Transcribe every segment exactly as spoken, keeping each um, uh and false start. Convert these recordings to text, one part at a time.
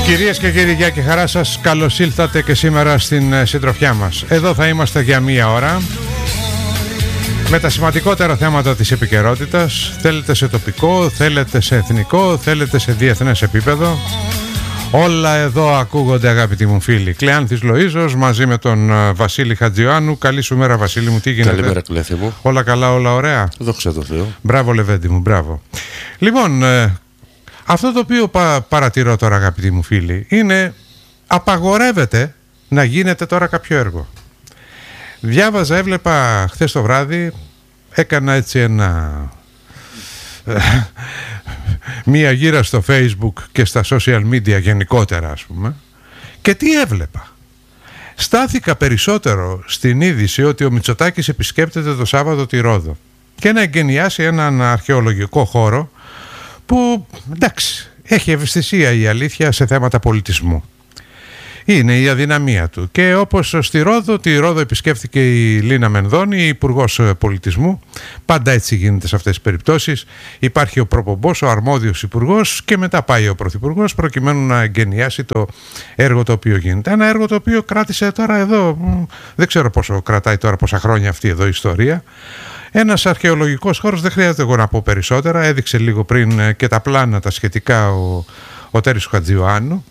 Κυρίες και κύριοι, γεια και χαρά σας. Καλώς ήλθατε και σήμερα στην συντροφιά μας. Εδώ θα είμαστε για μία ώρα με τα σημαντικότερα θέματα της επικαιρότητας. Θέλετε σε τοπικό, θέλετε σε εθνικό, θέλετε σε διεθνές επίπεδο. Όλα εδώ ακούγονται, αγαπητοί μου φίλοι. Κλεάνθης Λοΐζος μαζί με τον Βασίλη Χατζιωάννου. Καλή σου μέρα, Βασίλη μου, τι γίνεται? Καλημέρα, Κλέθη μου. Όλα καλά, όλα ωραία? Δόξα τω Θεώ. Μπράβο, Λεβέντη μου, μπράβο. Λοιπόν, ε, αυτό το οποίο πα, παρατηρώ τώρα, αγαπητοί μου φίλοι, είναι απαγορεύεται να γίνεται τώρα κάποιο έργο. Διάβαζα, έβλεπα χθες το βράδυ, έκανα έτσι ένα... μία γύρα στο Facebook και στα social media γενικότερα, ας πούμε, και τι έβλεπα? Στάθηκα περισσότερο στην είδηση ότι ο Μητσοτάκης επισκέπτεται το Σάββατο τη Ρόδο και να εγκαινιάσει έναν αρχαιολογικό χώρο που, εντάξει, έχει ευαισθησία η αλήθεια σε θέματα πολιτισμού. Είναι η αδυναμία του. Και όπως στη Ρόδο, τη Ρόδο επισκέφθηκε η Λίνα Μενδώνη, υπουργός πολιτισμού. Πάντα έτσι γίνεται σε αυτές τις περιπτώσεις. Υπάρχει ο προπομπός, ο αρμόδιος υπουργός, και μετά πάει ο πρωθυπουργός προκειμένου να εγκαινιάσει το έργο το οποίο γίνεται. Ένα έργο το οποίο κράτησε τώρα εδώ, δεν ξέρω πόσο κρατάει τώρα, πόσα χρόνια αυτή εδώ η ιστορία. Ένας αρχαιολογικός χώρος, δεν χρειάζεται εγώ να πω περισσότερα. Έδειξε λίγο πριν και τα πλάνα τα σχετικά ο, ο Τέρης Χατζιωάννου.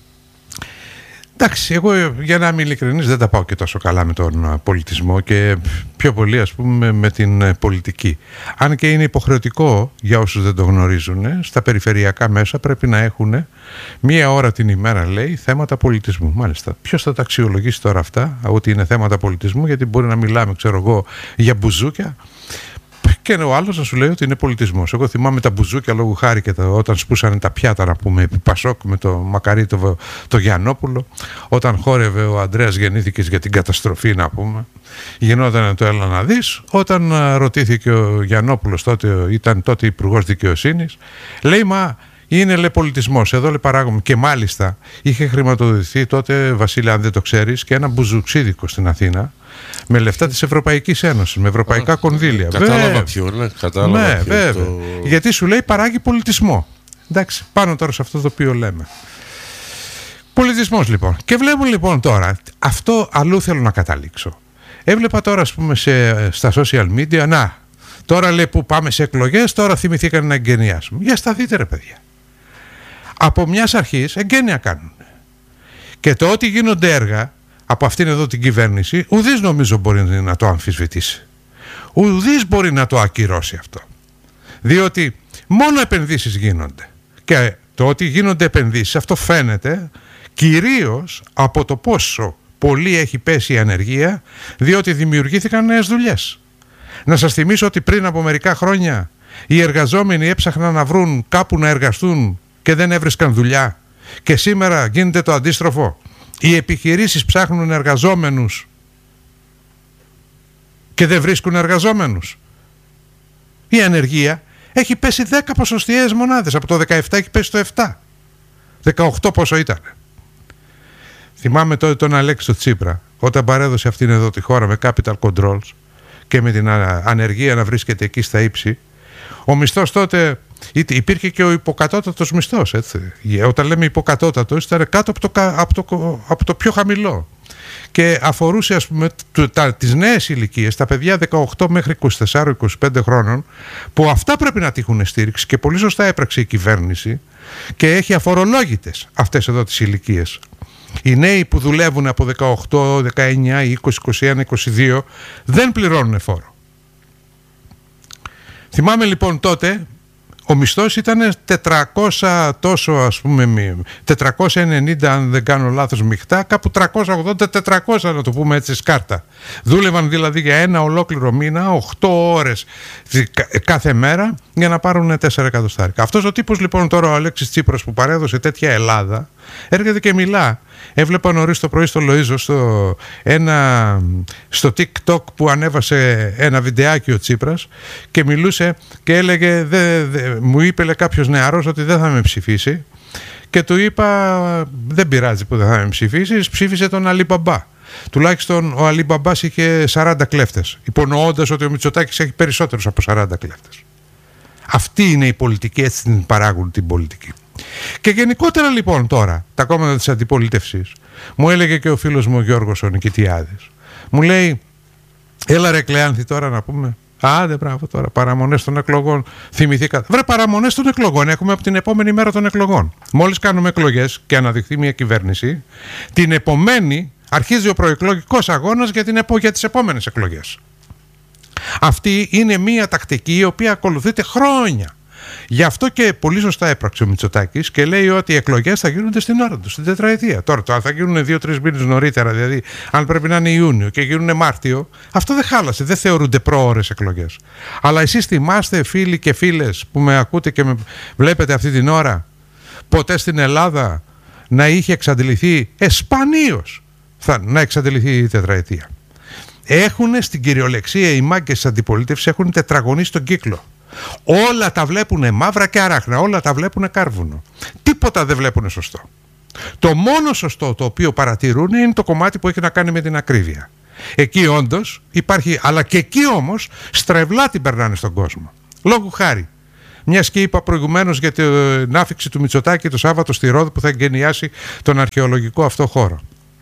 Εντάξει, εγώ για να είμαι ειλικρινής δεν τα πάω και τόσο καλά με τον πολιτισμό και πιο πολύ, ας πούμε, με την πολιτική. Αν και είναι υποχρεωτικό για όσους δεν το γνωρίζουν, στα περιφερειακά μέσα πρέπει να έχουν μία ώρα την ημέρα, λέει, θέματα πολιτισμού. Μάλιστα, ποιος θα τα αξιολογήσει τώρα αυτά, ότι είναι θέματα πολιτισμού? Γιατί μπορεί να μιλάμε, ξέρω εγώ, για μπουζούκια και ο άλλος να σου λέει ότι είναι πολιτισμός. Εγώ θυμάμαι τα μπουζούκια λόγου χάρη και τα, όταν σπούσανε τα πιάτα, να πούμε, επί Πασόκ με το μακαρί το, το Γιαννόπουλο, όταν χόρευε ο Ανδρέας Γεννήθηκες για την καταστροφή, να πούμε, γινόταν το έλα να δεις. Όταν α, ρωτήθηκε ο Γιαννόπουλος, τότε, ήταν τότε υπουργός δικαιοσύνης, λέει, μα είναι, λέει, πολιτισμός. Εδώ, λέει, παράγουμε. Και μάλιστα είχε χρηματοδοτηθεί τότε, Βασίλη, αν δεν το ξέρεις, και ένα μπουζουξίδικο στην Αθήνα με λεφτά της Ευρωπαϊκής Ένωσης, με ευρωπαϊκά Α, κονδύλια. Κατάλαβα ποιο, ναι, κατάλαβα ναι, ποιο, βέβαια. το... Γιατί σου λέει παράγει πολιτισμό. Εντάξει, πάνω τώρα σε αυτό το οποίο λέμε. Πολιτισμός, λοιπόν. Και βλέπουν, λοιπόν, τώρα, αυτό αλλού θέλω να καταλήξω. Έβλεπα τώρα, ας πούμε, σε, στα social media, να, τώρα, λέει, που πάμε σε εκλογές, τώρα θυμηθήκαν να εγκαινιάσουν. Για σταθείτε, ρε παιδιά. Από μιας αρχής εγκαίνια κάνουν. Και το ότι γίνονται έργα από αυτήν εδώ την κυβέρνηση, ουδής νομίζω μπορεί να το αμφισβητήσει. Ουδής μπορεί να το ακυρώσει αυτό. Διότι μόνο επενδύσεις γίνονται. Και το ότι γίνονται επενδύσεις, αυτό φαίνεται κυρίως από το πόσο πολύ έχει πέσει η ανεργία, διότι δημιουργήθηκαν νέες δουλειές. Να σας θυμίσω ότι πριν από μερικά χρόνια οι εργαζόμενοι έψαχναν να βρουν κάπου να εργαστούν και δεν έβρισκαν δουλειά. Και σήμερα γίνεται το αντίστροφο. Οι επιχειρήσεις ψάχνουν εργαζόμενους και δεν βρίσκουν εργαζόμενους. Η ανεργία έχει πέσει δέκα ποσοστιαίες μονάδες. Από το δεκαεπτά έχει πέσει το επτά. δεκαοκτώ πόσο ήταν. Θυμάμαι τότε τον Αλέξη το Τσίπρα, όταν παρέδωσε αυτήν εδώ τη χώρα με capital controls και με την ανεργία να βρίσκεται εκεί στα ύψη. Ο μισθός τότε... Υπήρχε και ο υποκατώτατος μισθός, έτσι. Όταν λέμε υποκατώτατος, ήταν κάτω από το, από το, από το πιο χαμηλό. Και αφορούσε, ας πούμε, τα, τις νέες ηλικίες, τα παιδιά δεκαοκτώ μέχρι είκοσι τέσσερα είκοσι πέντε χρόνων, που αυτά πρέπει να τύχουν στήριξη, και πολύ σωστά έπραξε η κυβέρνηση και έχει αφορολόγητες αυτές εδώ τις ηλικίες. Οι νέοι που δουλεύουν από δεκαοκτώ, δεκαεννιά, είκοσι, είκοσι ένα, είκοσι δύο δεν πληρώνουν φόρο. Θυμάμαι, λοιπόν, τότε ο μισθός ήταν τετρακόσια τόσο, ας πούμε, τετρακόσια ενενήντα, αν δεν κάνω λάθος, μειχτά, κάπου τριακόσια ογδόντα τετρακόσια, να το πούμε έτσι, σκάρτα. Δούλευαν δηλαδή για ένα ολόκληρο μήνα, οκτώ ώρες κάθε μέρα, για να πάρουν τέσσερα εκατοστάρικα. Αυτός ο τύπος, λοιπόν, τώρα, ο Αλέξης Τσίπρας, που παρέδωσε τέτοια Ελλάδα, έρχεται και μιλά. Έβλεπα νωρίς το πρωί στο Λοΐζο στο, ένα, στο TikTok που ανέβασε ένα βιντεάκι ο Τσίπρας και μιλούσε και έλεγε, δε, δε, μου είπε, λέει, κάποιος νεαρός ότι δεν θα με ψηφίσει, και του είπα, δεν πειράζει που δεν θα με ψηφίσεις, ψήφισε τον Αλή Μπαμπά. Τουλάχιστον ο Αλή Μπαμπάς είχε σαράντα κλέφτες, υπονοώντας ότι ο Μητσοτάκης έχει περισσότερους από σαράντα κλέφτες. Αυτή είναι η πολιτική, έτσι την παράγουν την πολιτική. Και γενικότερα λοιπόν τώρα, τα κόμματα της αντιπολίτευσης, μου έλεγε και ο φίλος μου ο Γιώργος ο Νικητιάδης, μου λέει, έλα ρε Κλεάνθη τώρα να πούμε, άντε μπράβο τώρα, παραμονές των εκλογών, θυμηθήκατε. Βρε, παραμονές των εκλογών έχουμε από την επόμενη μέρα των εκλογών. Μόλις κάνουμε εκλογές και αναδειχθεί μια κυβέρνηση, την επομένη αρχίζει ο προεκλογικός αγώνας για, την επο... για τις επόμενες εκλογές. Αυτή είναι μια τακτική η οποία ακολουθείται χρόνια. Γι' αυτό και πολύ σωστά έπραξε ο Μητσοτάκης και λέει ότι οι εκλογές θα γίνονται στην ώρα του, στην τετραετία. Τώρα, το αν θα γίνουν δύο-τρεις μήνες νωρίτερα, δηλαδή αν πρέπει να είναι Ιούνιο και γίνουν Μάρτιο, αυτό δεν χάλασε, δεν θεωρούνται προώρες εκλογές. Αλλά εσείς θυμάστε, φίλοι και φίλες που με ακούτε και με βλέπετε αυτή την ώρα, ποτέ στην Ελλάδα να είχε εξαντληθεί, εσπανίως θα, να εξαντληθεί η τετραετία. Έχουν στην κυριολεξία οι μάγκες της αντιπολίτευσης έχουν τετραγωνίσει τον κύκλο. Όλα τα βλέπουνε μαύρα και αράχνα, όλα τα βλέπουνε κάρβουνο. Τίποτα δεν βλέπουνε σωστό. Το μόνο σωστό το οποίο παρατηρούν είναι το κομμάτι που έχει να κάνει με την ακρίβεια. Εκεί όντως υπάρχει, αλλά και εκεί όμως στρεβλά την περνάνε στον κόσμο. Λόγου χάρη, μιας και είπα προηγουμένως για την άφιξη του Μητσοτάκη το Σάββατο στη Ρόδο που θα εγκαινιάσει τον αρχαιολογικό αυτό χώρο.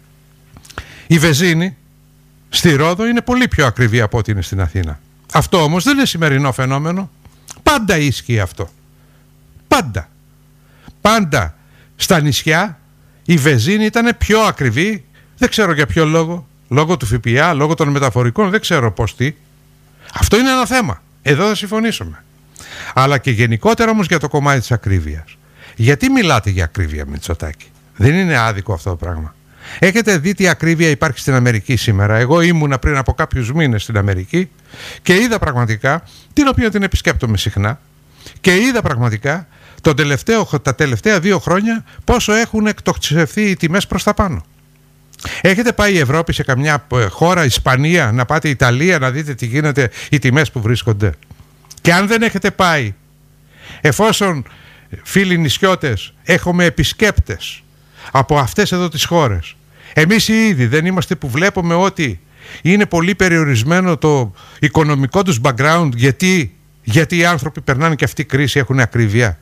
Η βενζίνη στη Ρόδο είναι πολύ πιο ακριβή από ό,τι είναι στην Αθήνα. Αυτό όμως δεν είναι σημερινό φαινόμενο. Πάντα ίσχυε αυτό. Πάντα. Πάντα στα νησιά η βενζίνη ήταν πιο ακριβή. Δεν ξέρω για ποιο λόγο. Λόγω του ΦΠΑ, λόγω των μεταφορικών, δεν ξέρω πώς τι. Αυτό είναι ένα θέμα. Εδώ θα συμφωνήσουμε. Αλλά και γενικότερα όμως για το κομμάτι της ακρίβειας. Γιατί μιλάτε για ακρίβεια, Μητσοτάκη? Δεν είναι άδικο αυτό το πράγμα? Έχετε δει τι ακρίβεια υπάρχει στην Αμερική σήμερα? Εγώ ήμουνα πριν από κάποιους μήνες στην Αμερική και είδα πραγματικά, την οποία την επισκέπτομαι συχνά, και είδα πραγματικά το τελευταίο, τα τελευταία δύο χρόνια πόσο έχουν εκτοξευθεί οι τιμές προς τα πάνω. Έχετε πάει η Ευρώπη σε καμιά χώρα, Ισπανία, να πάτε Ιταλία, να δείτε τι γίνεται, οι τιμές που βρίσκονται? Και αν δεν έχετε πάει, εφόσον φίλοι νησιώτες έχουμε επισκέπτες από αυτές εδώ τις χώρες, εμείς οι ίδιοι δεν είμαστε που βλέπουμε ότι είναι πολύ περιορισμένο το οικονομικό τους background? Γιατί, γιατί οι άνθρωποι περνάνε και αυτή κρίση, έχουν ακρίβεια?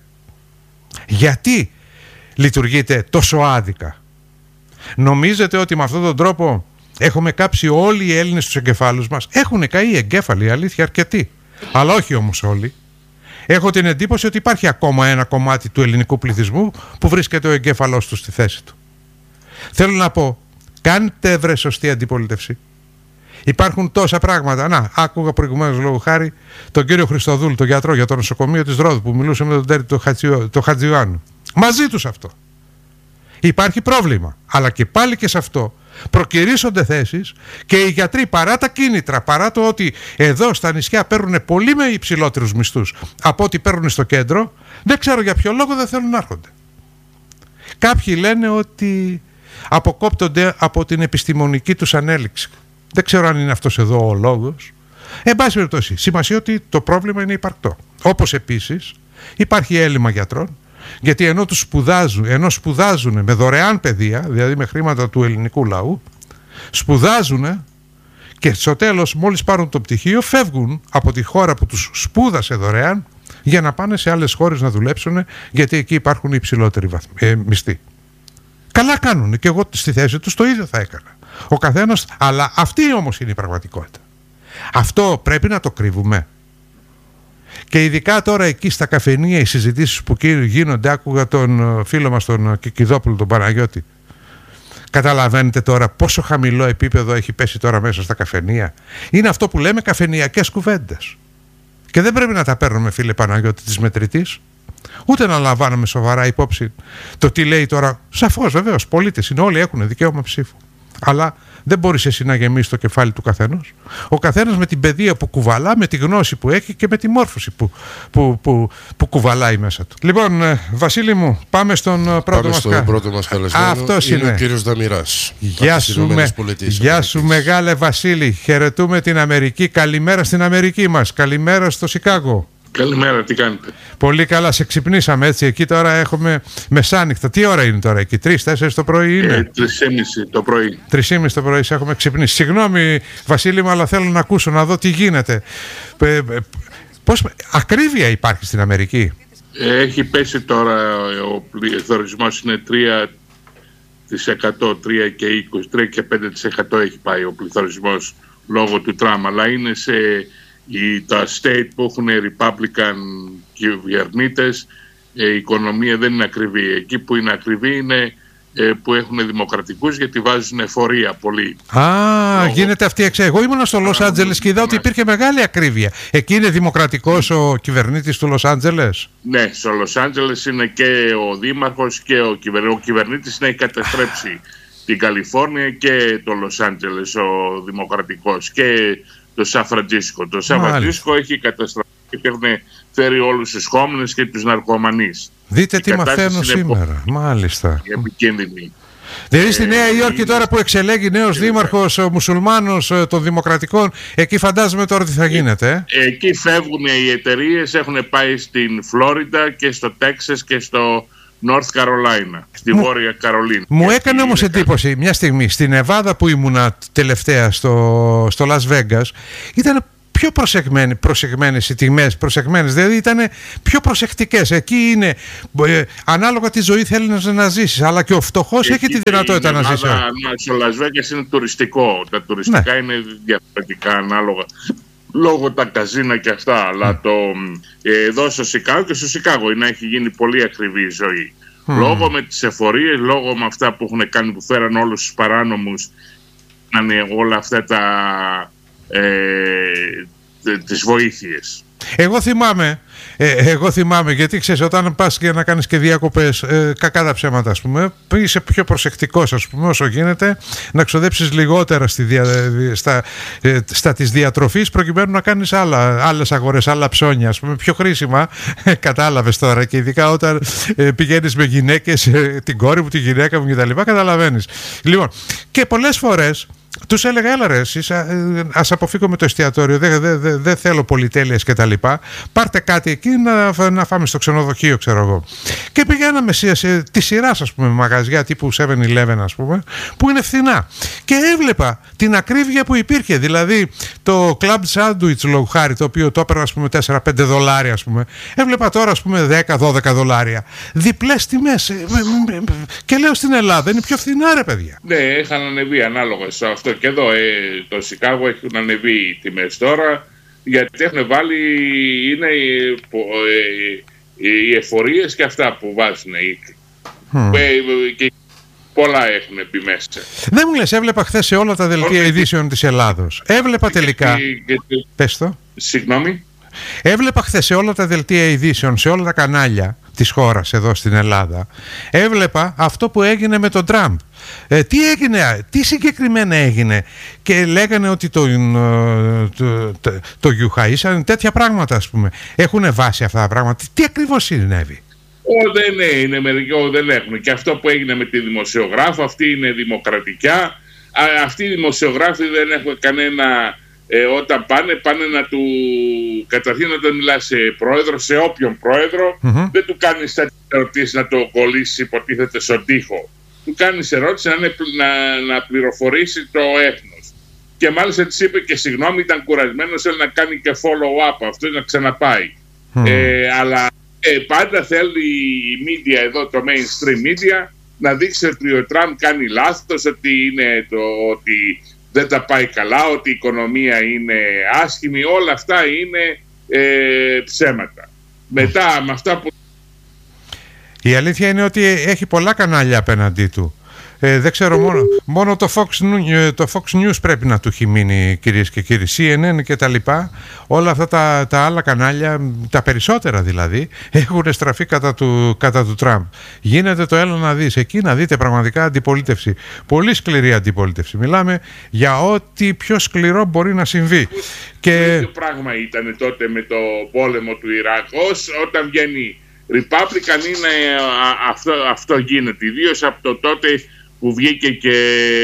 Γιατί λειτουργείτε τόσο άδικα? Νομίζετε ότι με αυτόν τον τρόπο έχουμε κάψει όλοι οι Έλληνες τους εγκεφάλους μας? Έχουν καεί εγκέφαλοι, αλήθεια, αρκετοί, αλλά όχι όμως όλοι. Έχω την εντύπωση ότι υπάρχει ακόμα ένα κομμάτι του ελληνικού πληθυσμού που βρίσκεται ο εγκέφαλός του στη θέση του. Θέλω να πω, κάντε βρε σωστή αντιπολίτευση. Υπάρχουν τόσα πράγματα. Να, άκουγα προηγουμένως λόγω χάρη τον κύριο Χριστοδούλου, τον γιατρό για το νοσοκομείο της Ρόδου που μιλούσε με τον Τέρι το Χατζιωάννου. Μαζί τους αυτό. Υπάρχει πρόβλημα. Αλλά και πάλι και σε αυτό προκυρήσονται θέσεις και οι γιατροί, παρά τα κίνητρα, παρά το ότι εδώ στα νησιά παίρνουν πολύ με υψηλότερους μισθούς από ό,τι παίρνουν στο κέντρο, δεν ξέρω για ποιο λόγο δεν θέλουν να έρχονται. Κάποιοι λένε ότι αποκόπτονται από την επιστημονική τους ανέλυξη. Δεν ξέρω αν είναι αυτός εδώ ο λόγος. Εν πάση περιπτώσει, σημασία ότι το πρόβλημα είναι υπαρκτό. Όπως επίσης υπάρχει έλλειμμα γιατρών, γιατί ενώ, τους σπουδάζουν, ενώ σπουδάζουν με δωρεάν παιδεία, δηλαδή με χρήματα του ελληνικού λαού, σπουδάζουν και στο τέλος μόλις πάρουν το πτυχίο φεύγουν από τη χώρα που τους σπούδασε δωρεάν για να πάνε σε άλλες χώρες να δουλέψουν, γιατί εκεί υπάρχουν υψηλότεροι βαθμοί, ε, μισθοί. Καλά κάνουν, και εγώ στη θέση τους το ίδιο θα έκανα. Ο καθένας, αλλά αυτή όμως είναι η πραγματικότητα. Αυτό πρέπει να το κρύβουμε? Και ειδικά τώρα εκεί στα καφενεία οι συζητήσεις που γίνονται, άκουγα τον φίλο μας τον Κικιδόπουλο, τον Παναγιώτη. Καταλαβαίνετε τώρα πόσο χαμηλό επίπεδο έχει πέσει τώρα μέσα στα καφενεία? Είναι αυτό που λέμε καφενειακές κουβέντες. Και δεν πρέπει να τα παίρνουμε, φίλε Παναγιώτη, της μετρητής, ούτε να λαμβάνουμε σοβαρά υπόψη το τι λέει τώρα. Σαφώς, βεβαίως, πολίτες είναι όλοι, έχουν δικαίωμα ψήφου. Αλλά δεν μπορείς εσύ να γεμίσεις το κεφάλι του καθενός. Ο καθένας με την παιδεία που κουβαλά, με τη γνώση που έχει και με τη μόρφωση που, που, που, που κουβαλάει μέσα του. Λοιπόν, Βασίλη μου, πάμε στον πρώτο πάμε μας στον πρώτο μας καλεσμένο. Αυτός είναι, είναι ο κύριος Δαμηράς. Γεια σου, με, γεια σου μεγάλε Βασίλη. Χαιρετούμε την Αμερική. Καλημέρα στην Αμερική μας. Καλημέρα στο Σικάγο. Καλημέρα, τι κάνετε? Πολύ καλά, σε ξυπνήσαμε έτσι. Εκεί τώρα έχουμε μεσάνυχτα. Τι ώρα είναι τώρα εκεί? Τρεις, τέσσερις το πρωί είναι? Ε, τρεις και μισή το πρωί. Τρεις και μισή το πρωί σε έχουμε ξυπνήσει. Συγγνώμη Βασίλη μου, αλλά θέλω να ακούσω, να δω τι γίνεται. Ε, πώς, ακρίβεια υπάρχει στην Αμερική? Έχει πέσει τώρα, ο πληθωρισμός είναι τρία τοις εκατό, τρία και είκοσι, τρία και πέντε τοις εκατό έχει πάει ο πληθωρισμός λόγω του Τραμπ, αλλά είναι σε οι, τα state που έχουν Republican κυβερνήτες, η οικονομία δεν είναι ακριβή. Εκεί που είναι ακριβή είναι ε, που έχουν δημοκρατικούς, γιατί βάζουν εφορία πολύ. Α, λόγω... γίνεται αυτή η εξέλιξη. Εγώ ήμουν στο Λος Άντζελες και είδα ότι υπήρχε μεγάλη ακρίβεια. Εκεί είναι δημοκρατικός ο κυβερνήτης του Λος Άντζελες. Ναι, στο Λος Άντζελες είναι και ο δήμαρχος και ο, κυβερ... ο κυβερνήτης να έχει καταστρέψει την Καλιφόρνια και το Λος Άντζελες ο δημοκρατικός και το Σαν Φραντζίσκο. Το Σαν Φραντζίσκο έχει καταστραφεί και έχουν φέρει όλους τους χόμενους και τους ναρκωμανείς. Δείτε η τι μαθαίνω σήμερα. Πο... Μάλιστα. Επικίνδυνη. Δηλαδή στη Νέα Υόρκη τώρα που εξελέγει νέος δήμαρχος ο μουσουλμάνος των δημοκρατικών, εκεί φαντάζομαι τώρα τι θα γίνεται. Ε? Εκεί φεύγουν οι εταιρείες, έχουν πάει στην Φλόριντα και στο Τέξας και στο North Carolina, στη μου, Βόρεια Καρολίνα. Μου έκανε όμως εντύπωση μια στιγμή, στη Νεβάδα που ήμουνα τελευταία στο, στο Las Vegas, ήταν πιο προσεγμένες, προσεγμένες οι τιμές, προσεγμένες, δηλαδή ήταν πιο προσεκτικές. Εκεί είναι, ε, ανάλογα τη ζωή θέλει να, να ζήσεις, αλλά και ο φτωχός έχει τη δυνατότητα να ζήσει. Στο Las Vegas είναι τουριστικό, τα τουριστικά ναι. είναι διαφορετικά ανάλογα. Λόγω τα καζίνα και αυτά, αλλά mm. το, ε, εδώ στο Σικάγο και στο Σικάγο είναι, έχει γίνει πολύ ακριβή η ζωή. Mm. Λόγω με τις εφορίες, λόγω με αυτά που έχουν κάνει, που φέραν όλους τους παράνομους, όλα αυτά τα, ε, τις βοήθειες. Εγώ θυμάμαι, ε, εγώ θυμάμαι, γιατί ξέρεις, όταν πας για να κάνεις και διακοπές, ε, κακά τα ψέματα, ας πούμε, είσαι πιο προσεκτικός, ας πούμε, όσο γίνεται, να ξοδέψεις λιγότερα στη δια, στα, ε, στα της διατροφής, προκειμένου να κάνεις άλλα, άλλες αγορές, άλλα ψώνια, ας πούμε, πιο χρήσιμα, κατάλαβες τώρα, και ειδικά όταν ε, πηγαίνεις με γυναίκες, ε, την κόρη μου, τη γυναίκα μου κτλ. Καταλαβαίνεις. Λοιπόν, και πολλές φορές τους έλεγα, έλα ρε εσείς, ας αποφύγουμε το εστιατόριο, δεν δε, δε, δε θέλω πολυτέλειες και τα λοιπά, πάρτε κάτι εκεί να, να φάμε στο ξενοδοχείο, ξέρω εγώ. Και πηγαίναμε σε, σε τη σειρά, ας πούμε, μαγαζιά τύπου seven eleven, ας πούμε, που είναι φθηνά. Και έβλεπα την ακρίβεια που υπήρχε, δηλαδή το club sandwich, λόγου χάρη, το οποίο το έπαιρνα, ας πούμε, τέσσερα πέντε δολάρια, ας πούμε, έβλεπα τώρα, ας πούμε, δέκα δώδεκα δολάρια. Διπλές τιμές. Και λέω, στην Ελλάδα είναι πιο φθηνά, ρε παιδιά. Ναι, είχαν ανεβεί ανάλογα σε αυτό. Και εδώ, ε, το Σικάγο έχουν ανεβεί οι τιμές τώρα, γιατί έχουν βάλει, είναι ε, ε, οι εφορίες και αυτά που βάζουν. Mm. Ε, και πολλά έχουν μπει μέσα. Δεν μου λες, έβλεπα χθες σε όλα τα δελτία ειδήσεων της Ελλάδος. Έβλεπα τελικά... Και, και, και, πες το. Συγγνώμη. Έβλεπα χθες σε όλα τα δελτία ειδήσεων, σε όλα τα κανάλια της χώρας εδώ στην Ελλάδα, έβλεπα αυτό που έγινε με τον Τραμπ. Ε, τι έγινε, τι συγκεκριμένα έγινε, και λέγανε ότι το, το, το, το γιουχαΐσαν, τέτοια πράγματα, ας πούμε. Έχουν βάσει αυτά τα πράγματα. Τι ακριβώς συνέβη? Ω, δεν είναι, είναι μερικό, δεν έχουν. Και αυτό που έγινε με τη δημοσιογράφο, αυτή είναι δημοκρατικά. Α, αυτοί οι δημοσιογράφοι δεν έχουν κανένα... Ε, όταν πάνε, πάνε να του... Καταρχήν όταν μιλάς σε πρόεδρο, σε όποιον πρόεδρο, mm-hmm. δεν του κάνεις τέτοιες ερωτήσεις να το κολλήσει, υποτίθεται, στον τοίχο. Του κάνεις ερώτηση να, είναι, να, να πληροφορήσει το έθνος. Και μάλιστα της είπε και συγγνώμη, ήταν κουρασμένος, θέλει να κάνει και follow-up, αυτό να ξαναπάει. Mm. Ε, αλλά ε, πάντα θέλει η media εδώ, το mainstream media, να δείξει ότι ο Τραμπ κάνει λάθος, ότι, είναι το, ότι δεν τα πάει καλά, ότι η οικονομία είναι άσχημη, όλα αυτά είναι ε, ψέματα. Μετά με αυτά που... Η αλήθεια είναι ότι έχει πολλά κανάλια απέναντί του. Ε, δεν ξέρω, μόνο, μόνο το, Fox, το Fox News πρέπει να του έχει μείνει, κυρίες και κύριοι. σι εν εν και τα λοιπά, όλα αυτά τα, τα άλλα κανάλια, τα περισσότερα δηλαδή, έχουν στραφεί κατά του, κατά του Τραμπ. Γίνεται το έλα να δεις, εκεί να δείτε πραγματικά αντιπολίτευση. Πολύ σκληρή αντιπολίτευση. Μιλάμε για ό,τι πιο σκληρό μπορεί να συμβεί. Και... Το ίδιο πράγμα ήταν τότε με το πόλεμο του Ιράκ. Ως, όταν βγαίνει Republican είναι α, αυτό, αυτό γίνεται. Ιδίως από το τότε που βγήκε και,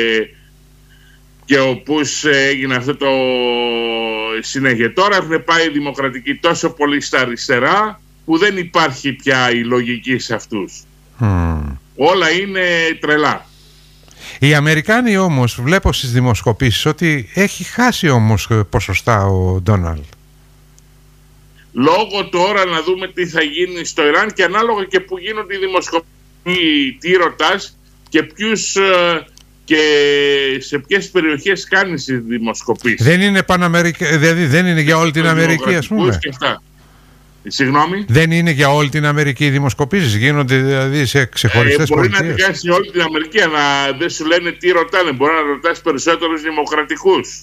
και ο Πούς έγινε αυτό το συνέχεια. Τώρα έχουν πάει οι δημοκρατικοί τόσο πολύ στα αριστερά που δεν υπάρχει πια η λογική σε αυτούς. Mm. Όλα είναι τρελά. Οι Αμερικάνοι όμως, βλέπω στις δημοσκοπήσεις ότι έχει χάσει όμως ποσοστά ο Ντόναλντ. λόγω τώρα να δούμε τι θα γίνει στο Ιράν και ανάλογα και που γίνονται οι δημοσκοπήσεις, τι ρωτάς και ποιους και σε ποιες περιοχές κάνεις τις δημοσκοπήσεις. Δεν είναι παναμερικα... δηλαδή δεν είναι για όλη την Αμερική, ας πούμε. Και αυτά. Συγγνώμη. Δεν είναι για όλη την Αμερική οι δημοσκοπήσεις, γίνονται δηλαδή σε ξεχωριστές ε, μπορεί πολιτείες. να την κάνεις σε όλη την Αμερική, αλλά δεν σου λένε τι ρωτάνε. Μπορεί να ρωτάς περισσότερους δημοκρατικούς.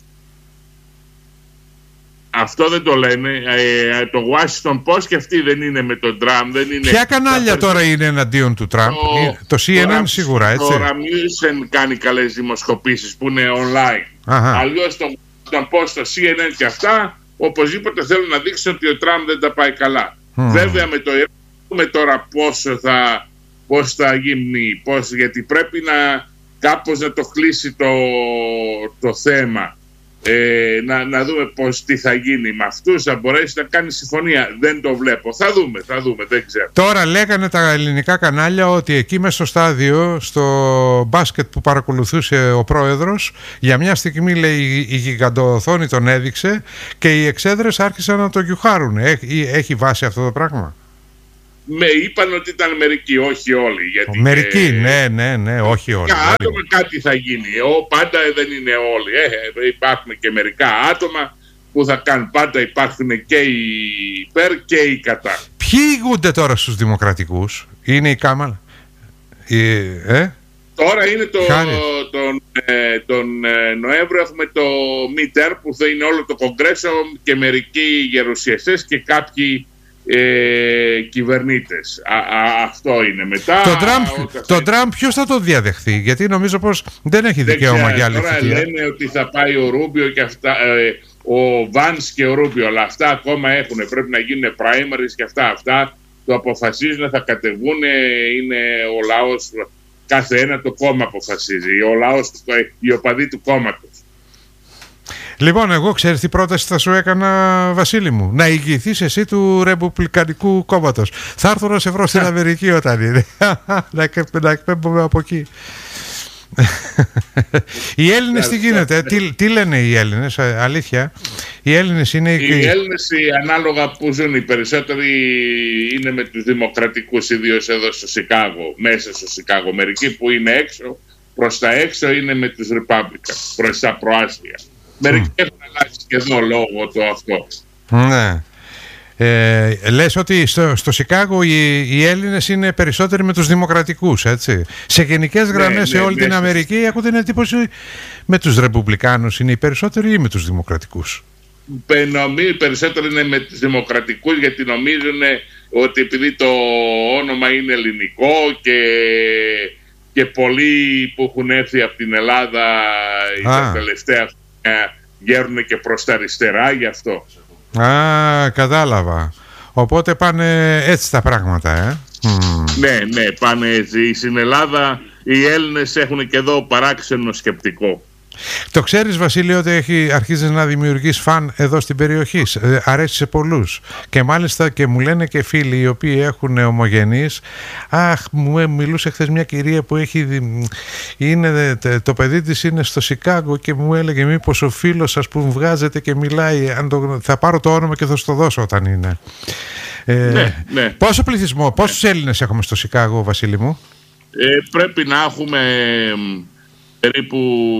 Αυτό δεν το λένε. Ε, το Washington Post και αυτοί δεν είναι με τον Τραμπ. Δεν είναι. Ποια κανάλια τώρα είναι εναντίον του Τραμπ? Το, το σι εν εν το, σίγουρα, έτσι. Το Rasmussen κάνει καλές δημοσκοπήσεις που είναι online. Αχα. Αλλιώς το Washington Post, το σι εν εν και αυτά οπωσδήποτε θέλουν να δείξουν ότι ο Τραμπ δεν τα πάει καλά. Mm. Βέβαια με το Ιράν με τώρα πώς θα, πώς θα γίνει, πώς, γιατί πρέπει να κάπως να το κλείσει το, το θέμα. Ε, να, να δούμε πώς τι θα γίνει με αυτούς, θα μπορέσει να κάνει συμφωνία. Δεν το βλέπω. Θα δούμε, θα δούμε, δεν ξέρω. Τώρα λέγανε τα ελληνικά κανάλια ότι εκεί μέσα στο στάδιο, στο μπάσκετ που παρακολουθούσε ο πρόεδρος, για μια στιγμή λέει η γιγαντοοθόνη τον έδειξε και οι εξέδρες άρχισαν να το γιουχάρουν. Έχει, έχει βάση αυτό το πράγμα? Με είπαν ότι ήταν μερικοί, όχι όλοι. Γιατί μερικοί, και... ναι, ναι, ναι, όχι όλοι. Μερικά άτομα κάτι θα γίνει. Ο, πάντα δεν είναι όλοι. Ε, υπάρχουν και μερικά άτομα που θα κάνουν. Πάντα υπάρχουν και οι υπέρ και οι κατά. Ποιοι ηγούνται τώρα στους δημοκρατικούς? Είναι η Κάμαλα? Ε? Τώρα είναι το, τον, ε, τον ε, Νοέμβριο έχουμε το Midterm που θα είναι όλο το Κογκρέσο και μερικοί γερουσιαστές και κάποιοι Ε, κυβερνήτες. Α, α, αυτό είναι. Μετά τον Τραμπ, το Τραμπ ποιος θα το διαδεχθεί? Γιατί νομίζω πως δεν έχει δικαίωμα για άλλη θητεία. Τώρα λένε ότι θα πάει ο Ρούμπιο και αυτά, ε, ο Βάνς και ο Ρούμπιο, αλλά αυτά ακόμα έχουν. Πρέπει να γίνουν primaries και αυτά. Αυτά το αποφασίζουν, θα κατεβούν. Είναι ο λαός, κάθε ένα το κόμμα αποφασίζει. Ο λαός, οι οπαδοί του κόμματος. Λοιπόν, εγώ ξέρεις τι πρόταση θα σου έκανα, Βασίλη μου? Να ηγηθείς εσύ του Ρεπουμπλικανικού κόμματος. Θα έρθω να σε βρω στην Αμερική όταν είναι. Να εκπέμπουμε από εκεί. Οι Έλληνες τι γίνεται? τι, τι λένε οι Έλληνες? Αλήθεια, οι Έλληνες είναι... Οι Έλληνες ανάλογα που ζουν, οι περισσότεροι είναι με τους δημοκρατικούς, ιδίως εδώ στο Σικάγο, μέσα στο Σικάγο. Μερικοί που είναι έξω, προς τα έξω είναι με τους Republicans, προς τα προάσια. Μερικοί mm. έχουν αλλάξει και εδώ λόγω του αυτό. Ναι. Ε, λες ότι στο, στο Σικάγο οι, οι Έλληνες είναι περισσότεροι με τους δημοκρατικούς, έτσι. Σε γενικές γραμμές, ναι, σε όλη ναι, την ναι. Αμερική έχω την εντύπωση με τους Ρεπουμπλικάνους είναι οι περισσότεροι ή με τους δημοκρατικούς? Νομίζω οι περισσότεροι είναι με τους δημοκρατικούς, γιατί νομίζουν ότι επειδή το όνομα είναι ελληνικό και, και πολλοί που έχουν έρθει από την Ελλάδα τα τελευταία γέρνουν και προς τα αριστερά, γι' αυτό. Α, κατάλαβα. Οπότε πάνε έτσι τα πράγματα, ε. Mm. Ναι, ναι, πάνε έτσι. Στην Ελλάδα οι Έλληνες έχουν και εδώ παράξενο σκεπτικό. Το ξέρεις, Βασίλη, ότι έχει, αρχίζεις να δημιουργείς φαν εδώ στην περιοχή? Ε, αρέσει σε πολλούς. Και μάλιστα και μου λένε και φίλοι οι οποίοι έχουν ομογενείς. Αχ, μου μιλούσε χθες μια κυρία που έχει, είναι, το παιδί της είναι στο Σικάγο και μου έλεγε μήπως ο φίλος σας που βγάζετε και μιλάει, αν το, θα πάρω το όνομα και θα σου το δώσω όταν είναι. Ε, ναι, ναι. Πόσο πληθυσμό, πόσους ναι. Έλληνες έχουμε στο Σικάγο, Βασίλη μου? Ε, πρέπει να έχουμε... περίπου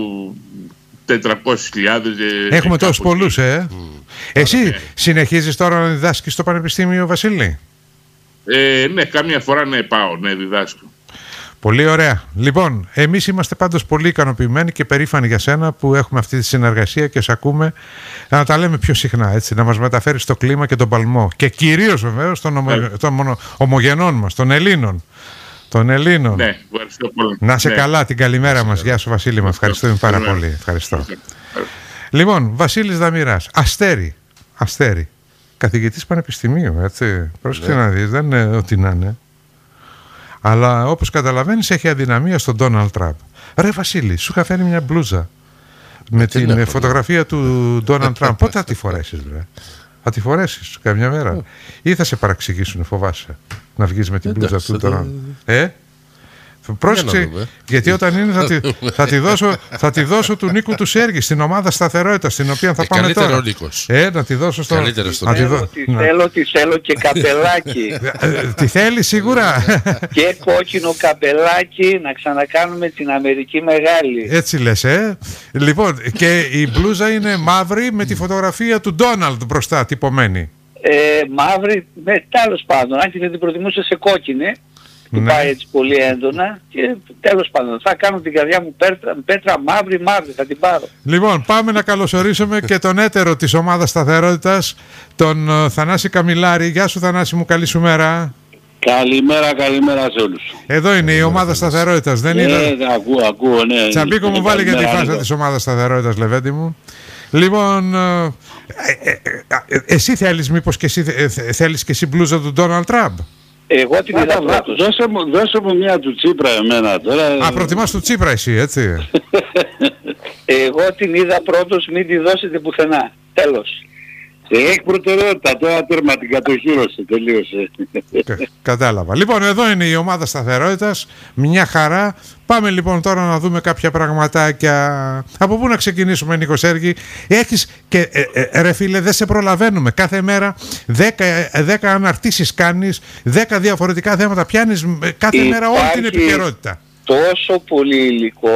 τετρακόσιες χιλιάδες. Έχουμε τόσους πολλούς, ε. Mm. Εσύ ναι. συνεχίζεις τώρα να διδάσκεις στο Πανεπιστήμιο, Βασίλη? Ε, ναι, κάμια φορά ναι πάω, ναι, διδάσκω. Πολύ ωραία. Λοιπόν, εμείς είμαστε πάντως πολύ ικανοποιημένοι και περήφανοι για σένα που έχουμε αυτή τη συνεργασία και σε ακούμε, να τα λέμε πιο συχνά, έτσι, να μας μεταφέρεις το κλίμα και τον παλμό. Και κυρίως βεβαίως των, ομο... yeah. των ομογενών μας, των Ελλήνων. Των Ελλήνων. Ναι, ευχαριστώ πολύ. Να σε ναι. καλά, την καλημέρα μας. Γεια σου, Βασίλη, μας ευχαριστούμε πάρα ναι. πολύ. Ευχαριστώ. Λοιπόν, Βασίλης Δαμυράς, Αστέρι. Αστέρι. Καθηγητής πανεπιστημίου, έτσι. Πρόσεξε ναι. να δεις, δεν είναι ό,τι να είναι. Αλλά όπως καταλαβαίνεις, έχει αδυναμία στον Ντόναλντ Τραμπ. Ρε Βασίλη, σου είχα φέρει μια μπλούζα με την ναι, φωτογραφία ναι. του Ντόναλντ Τραμπ. Πότε θα τη φορέσεις, βρε? Θα τη φορέσεις καμιά μέρα? Ή θα σε παραξηγήσουν, φοβάσαι, να βγεις με την μπλούζα του τώρα? Ε? Πρόσεξε, γιατί όταν είναι θα τη, θα τη, δώσω, θα τη δώσω του Νίκου του Σέργη στην ομάδα σταθερότητα, στην οποία θα ε, πάμε τώρα. Καλύτερο Νίκος. Ε, να τη δώσω στο... Καλύτερο στο... Θέλω, δω... τη θέλω, τη θέλω και καπελάκι. Τι θέλει σίγουρα. Και κόκκινο καπελάκι, να ξανακάνουμε την Αμερική μεγάλη. Έτσι λες, ε. Λοιπόν, και η μπλούζα είναι μαύρη με τη φωτογραφία του Ντόναλντ μπροστά τυπωμένη. Ε, μαύρη, με τέλος πάντων, αν και δεν την προτιμούσα σε κόκκινη. Του Ναι. πάει έτσι πολύ έντονα και τέλος πάντων θα κάνω την καρδιά μου πέτρα, πέτρα μαύρη μαύρη, θα την πάρω. Λοιπόν, πάμε να καλωσορίσουμε και τον έτερο της ομάδας σταθερότητας, τον uh, Θανάση Καμιλάρη. Γεια σου Θανάση μου, καλή σου μέρα. Καλημέρα, καλημέρα σε όλους. Εδώ είναι η ομάδα σταθερότητας, δεν είναι? Ναι, ακούω, ακούω, ναι. Τσαμπίκο μου, βάλε για τη φάσα εδώ. της ομάδας σταθερότητας, Λεβέντη μου. Λοιπόν, ε, ε, ε, ε, εσύ θέλεις μήπως και εσύ, ε, θέλεις και εσύ μπλούζα του Ντόναλντ Τραμπ? Εγώ την είδα πρώτος. Δώσε μου, δώσε μου μια του Τσίπρα εμένα τώρα. Α, προτιμάς του Τσίπρα εσύ, έτσι. Εγώ την είδα πρώτος, μην τη δώσετε πουθενά. Τέλος. Έχει προτεραιότητα, τώρα τέρμα την κατοχύρωσε, τελείωσε. Κα- Κατάλαβα. Λοιπόν, εδώ είναι η ομάδα σταθερότητας. Μια χαρά. Πάμε λοιπόν τώρα να δούμε κάποια πραγματάκια. Από πού να ξεκινήσουμε, Νίκο Σέργη? Έχεις και ε, ε, ρε φίλε, δεν σε προλαβαίνουμε. Κάθε μέρα δέκα αναρτήσεις κάνεις, δέκα διαφορετικά θέματα πιάνεις, ε, κάθε μέρα όλη την Υπάρχει επικαιρότητα. Τόσο πολύ υλικό